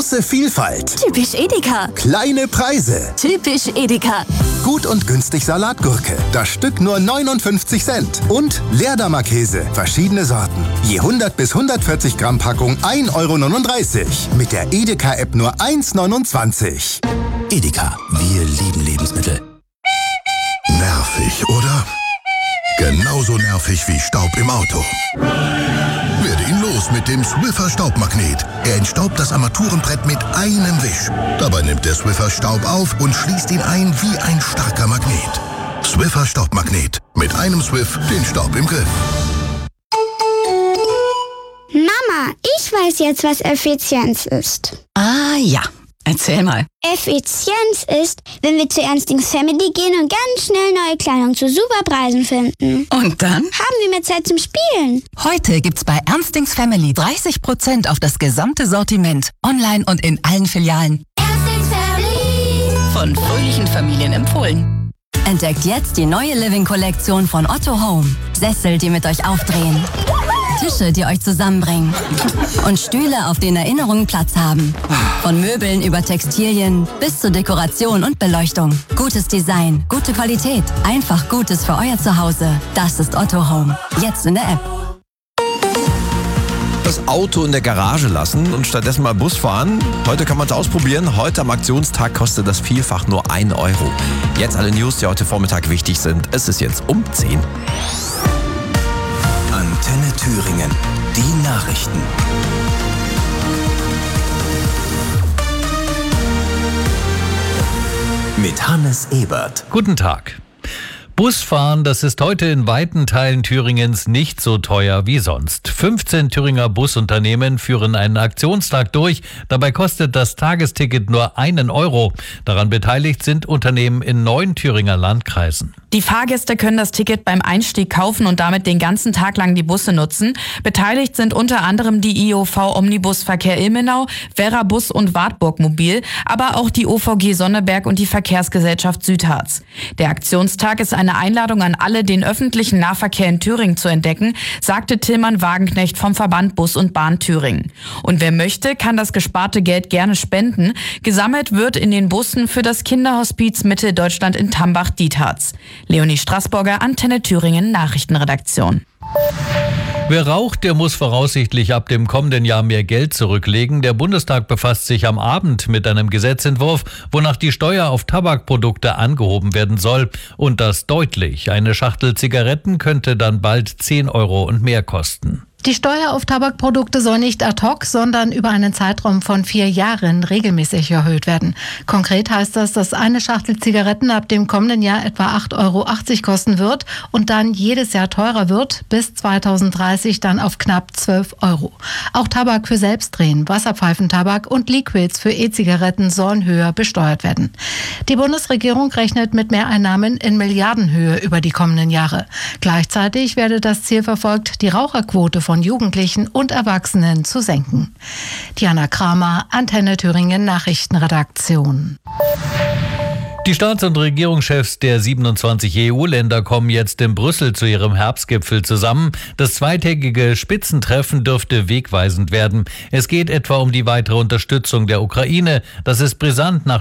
Große Vielfalt. Typisch Edeka. Kleine Preise. Typisch Edeka. Gut und günstig Salatgurke. Das Stück nur 59 Cent. Und Leerdammer Käse. Verschiedene Sorten. Je 100 bis 140 Gramm Packung 1,39 Euro. Mit der Edeka-App nur 1,29 €. Edeka, wir lieben Lebensmittel. Nervig, oder? Genauso nervig wie Staub im Auto. Werde ihn los mit dem Swiffer Staubmagnet. Er entstaubt das Armaturenbrett mit einem Wisch. Dabei nimmt der Swiffer Staub auf und schließt ihn ein wie ein starker Magnet. Swiffer Staubmagnet. Mit einem Swiff den Staub im Griff. Mama, ich weiß jetzt, was Effizienz ist. Ah ja, erzähl mal. Effizienz ist, wenn wir zu Ernstings Family gehen und ganz schnell neue Kleidung zu super Preisen finden. Und dann? Haben wir mehr Zeit zum Spielen. Heute gibt's bei Ernstings Family 30% auf das gesamte Sortiment. Online und in allen Filialen. Ernstings Family. Von fröhlichen Familien empfohlen. Entdeckt jetzt die neue Living-Kollektion von Otto Home. Sessel, die mit euch aufdrehen. Tische, die euch zusammenbringen. Und Stühle, auf denen Erinnerungen Platz haben. Von Möbeln über Textilien bis zur Dekoration und Beleuchtung. Gutes Design, gute Qualität. Einfach Gutes für euer Zuhause. Das ist Otto Home. Jetzt in der App. Das Auto in der Garage lassen und stattdessen mal Bus fahren. Heute kann man es ausprobieren. Heute am Aktionstag kostet das vielfach nur 1 €. Jetzt alle News, die heute Vormittag wichtig sind. Es ist jetzt um 10. Antenne Thüringen. Die Nachrichten. Mit Hannes Ebert. Guten Tag. Busfahren, das ist heute in weiten Teilen Thüringens nicht so teuer wie sonst. 15 Thüringer Busunternehmen führen einen Aktionstag durch. Dabei kostet das Tagesticket nur 1 €. Daran beteiligt sind Unternehmen in 9 Thüringer Landkreisen. Die Fahrgäste können das Ticket beim Einstieg kaufen und damit den ganzen Tag lang die Busse nutzen. Beteiligt sind unter anderem die IOV Omnibusverkehr Ilmenau, Werra Bus und Wartburg Mobil, aber auch die OVG Sonneberg und die Verkehrsgesellschaft Südharz. Der Aktionstag ist eine Einladung an alle, den öffentlichen Nahverkehr in Thüringen zu entdecken, sagte Tillmann Wagenknecht vom Verband Bus und Bahn Thüringen. Und wer möchte, kann das gesparte Geld gerne spenden. Gesammelt wird in den Bussen für das Kinderhospiz Mitteldeutschland in Tambach-Dietharz. Leonie Straßburger, Antenne Thüringen, Nachrichtenredaktion. Wer raucht, der muss voraussichtlich ab dem kommenden Jahr mehr Geld zurücklegen. Der Bundestag befasst sich am Abend mit einem Gesetzentwurf, wonach die Steuer auf Tabakprodukte angehoben werden soll. Und das deutlich. Eine Schachtel Zigaretten könnte dann bald 10 € und mehr kosten. Die Steuer auf Tabakprodukte soll nicht ad hoc, sondern über einen Zeitraum von 4 Jahren regelmäßig erhöht werden. Konkret heißt das, dass eine Schachtel Zigaretten ab dem kommenden Jahr etwa 8,80 € kosten wird und dann jedes Jahr teurer wird, bis 2030 dann auf knapp 12 €. Auch Tabak für Selbstdrehen, Wasserpfeifentabak und Liquids für E-Zigaretten sollen höher besteuert werden. Die Bundesregierung rechnet mit Mehreinnahmen in Milliardenhöhe über die kommenden Jahre. Gleichzeitig werde das Ziel verfolgt, die Raucherquote von Jugendlichen und Erwachsenen zu senken. Diana Kramer, Antenne Thüringen Nachrichtenredaktion. Die Staats- und Regierungschefs der 27 EU-Länder kommen jetzt in Brüssel zu ihrem Herbstgipfel zusammen. Das zweitägige Spitzentreffen dürfte wegweisend werden. Es geht etwa um die weitere Unterstützung der Ukraine. Das ist brisant nach